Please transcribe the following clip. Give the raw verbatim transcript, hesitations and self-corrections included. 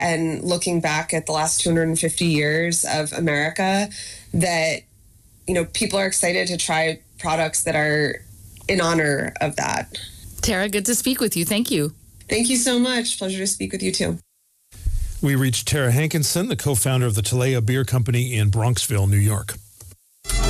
and looking back at the last two hundred fifty years of America, that, you know, people are excited to try products that are in honor of that. Tara, good to speak with you. Thank you. Thank you so much. Pleasure to speak with you too. We reached Tara Hankinson, the co-founder of the Talea Beer Company in Bronxville, New York.